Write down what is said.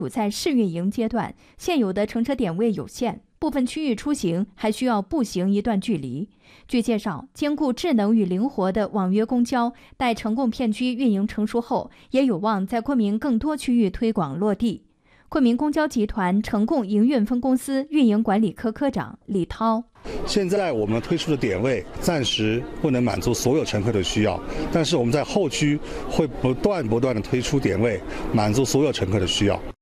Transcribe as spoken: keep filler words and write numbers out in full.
处在试运营阶段，现有的乘车点位有限，部分区域出行还需要步行一段距离。据介绍，兼顾智能与灵活的网约公交，待成贡片区运营成熟后，也有望在昆明更多区域推广落地。昆明公交集团成贡营运分公司运营管理科科长李涛： 现在我们推出的点位暂时不能满足所有乘客的需要，但是我们在后区会不断不断的推出点位，满足所有乘客的需要。